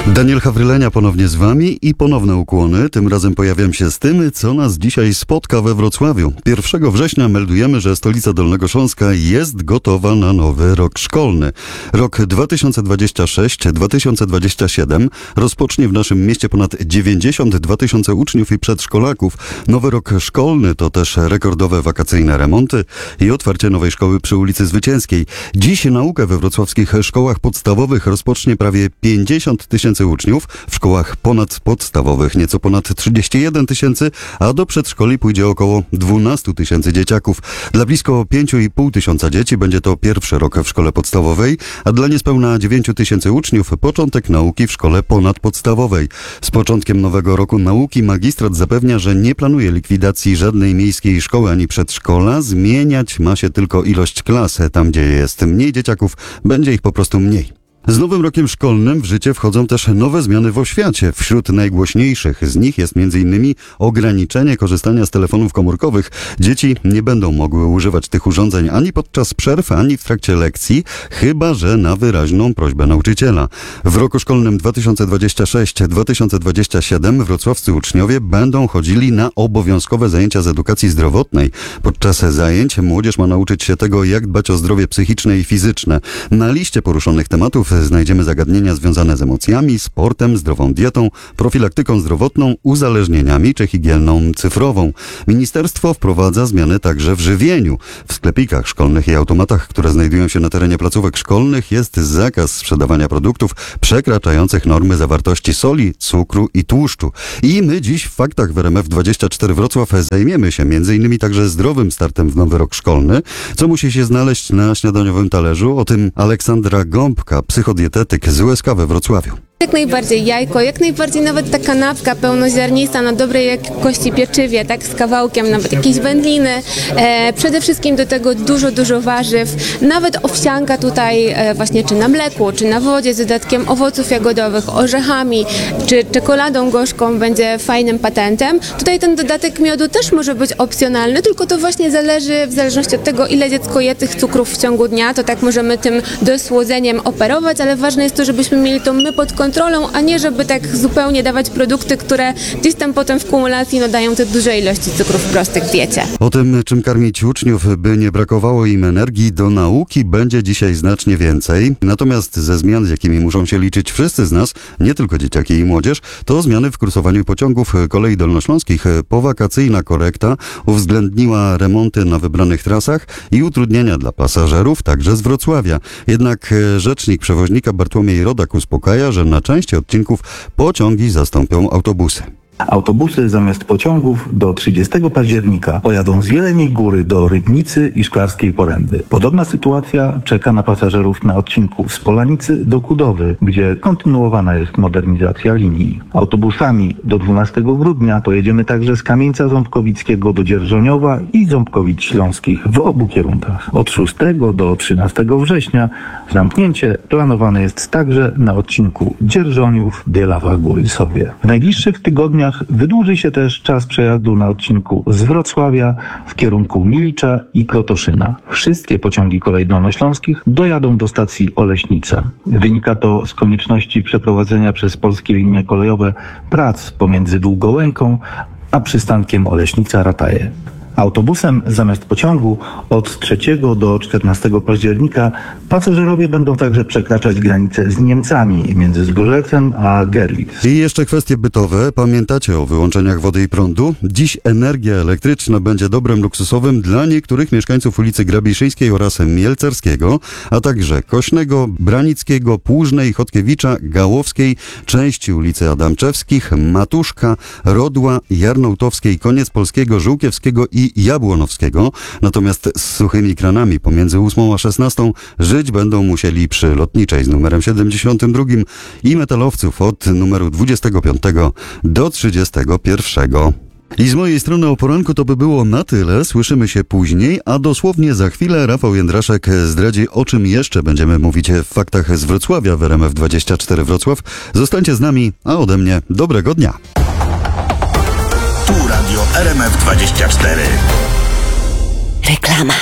Daniel Hawrylenia ponownie z wami i ponowne ukłony. Tym razem pojawiam się z tym, co nas dzisiaj spotka we Wrocławiu. 1 września meldujemy, że stolica Dolnego Śląska jest gotowa na nowy rok szkolny. Rok 2026-2027 rozpocznie w naszym mieście ponad 92 tysiące uczniów i przedszkolaków. Nowy rok szkolny to też rekordowe wakacyjne remonty i otwarcie nowej szkoły przy ulicy Zwycięskiej. Dziś naukę we wrocławskich szkołach podstawowych rozpocznie prawie 50 tysięcy uczniów, w szkołach ponadpodstawowych nieco ponad 31 tysięcy, a do przedszkoli pójdzie około 12 tysięcy dzieciaków. Dla blisko 5,5 tysiąca dzieci będzie to pierwszy rok w szkole podstawowej, a dla niespełna 9 tysięcy uczniów początek nauki w szkole ponadpodstawowej. Z początkiem nowego roku nauki magistrat zapewnia, że nie planuje likwidacji żadnej miejskiej szkoły ani przedszkola. Zmieniać ma się tylko ilość klas. Tam, gdzie jest mniej dzieciaków, będzie ich po prostu mniej. Z nowym rokiem szkolnym w życie wchodzą też nowe zmiany w oświacie. Wśród najgłośniejszych z nich jest m.in. ograniczenie korzystania z telefonów komórkowych. Dzieci nie będą mogły używać tych urządzeń ani podczas przerw, ani w trakcie lekcji, chyba że na wyraźną prośbę nauczyciela. W roku szkolnym 2026-2027 wrocławscy uczniowie będą chodzili na obowiązkowe zajęcia z edukacji zdrowotnej. Podczas zajęć młodzież ma nauczyć się tego, jak dbać o zdrowie psychiczne i fizyczne. Na liście poruszonych tematów znajdziemy zagadnienia związane z emocjami, sportem, zdrową dietą, profilaktyką zdrowotną, uzależnieniami czy higieną cyfrową. Ministerstwo wprowadza zmiany także w żywieniu. W sklepikach szkolnych i automatach, które znajdują się na terenie placówek szkolnych, jest zakaz sprzedawania produktów przekraczających normy zawartości soli, cukru i tłuszczu. I my dziś w Faktach w RMF24 Wrocław zajmiemy się m.in. także zdrowym startem w nowy rok szkolny. Co musi się znaleźć na śniadaniowym talerzu? O tym Aleksandra Gąbka, psychodietetyk z USK we Wrocławiu. Jak najbardziej jajko, jak najbardziej nawet ta kanapka pełnoziarnista na dobrej jakości pieczywie, tak z kawałkiem, nawet jakieś wędliny. Przede wszystkim do tego dużo warzyw, nawet owsianka tutaj właśnie czy na mleku, czy na wodzie z dodatkiem owoców jagodowych, orzechami, czy czekoladą gorzką będzie fajnym patentem. Tutaj ten dodatek miodu też może być opcjonalny, tylko to właśnie zależy w zależności od tego, ile dziecko je tych cukrów w ciągu dnia, to tak możemy tym dosłodzeniem operować, ale ważne jest to, żebyśmy mieli to my pod kontrolą, a nie żeby tak zupełnie dawać produkty, które gdzieś tam potem w kumulacji dają te duże ilości cukrów prostych w diecie. O tym, czym karmić uczniów, by nie brakowało im energii do nauki, będzie dzisiaj znacznie więcej. Natomiast ze zmian, z jakimi muszą się liczyć wszyscy z nas, nie tylko dzieciaki i młodzież, to zmiany w kursowaniu pociągów kolei dolnośląskich. Powakacyjna korekta uwzględniła remonty na wybranych trasach i utrudnienia dla pasażerów, także z Wrocławia. Jednak rzecznik przewoźnika Bartłomiej Rodak uspokaja, że na części odcinków pociągi zastąpią autobusy. Autobusy zamiast pociągów do 30 października pojadą z Jeleniej Góry do Rybnicy i Szklarskiej Poręby. Podobna sytuacja czeka na pasażerów na odcinku z Polanicy do Kudowy, gdzie kontynuowana jest modernizacja linii. Autobusami do 12 grudnia pojedziemy także z Kamieńca Ząbkowickiego do Dzierżoniowa i Ząbkowic Śląskich w obu kierunkach. Od 6 do 13 września zamknięcie planowane jest także na odcinku Dzierżoniów-Bielawa-Góry-Sobie. W najbliższych tygodniach wydłuży się też czas przejazdu na odcinku z Wrocławia w kierunku Milicza i Krotoszyna. Wszystkie pociągi kolei dolnośląskich dojadą do stacji Oleśnica. Wynika to z konieczności przeprowadzenia przez polskie linie kolejowe prac pomiędzy Długołęką a przystankiem Oleśnica-Rataje. Autobusem zamiast pociągu od 3 do 14 października pasażerowie będą także przekraczać granicę z Niemcami między Zgorzecem a Görlitz. I jeszcze kwestie bytowe. Pamiętacie o wyłączeniach wody i prądu? Dziś energia elektryczna będzie dobrem luksusowym dla niektórych mieszkańców ulicy Grabiszyńskiej oraz Mielcerskiego, a także Kośnego, Branickiego, Płużnej, Chodkiewicza, Gałowskiej, części ulicy Adamczewskich, Matuszka, Rodła, Jarnołtowskiej, Koniec Polskiego, Żółkiewskiego i Jabłonowskiego. Natomiast z suchymi kranami pomiędzy 8 a 16 żyć będą musieli przy Lotniczej z numerem 72 i metalowców od numeru 25 do 31. I z mojej strony o poranku to by było na tyle. Słyszymy się później, a dosłownie za chwilę Rafał Jędraszek zdradzi, o czym jeszcze będziemy mówić w Faktach z Wrocławia w RMF24 Wrocław. Zostańcie z nami, a ode mnie dobrego dnia. Tu Radio RMF24. Reklama.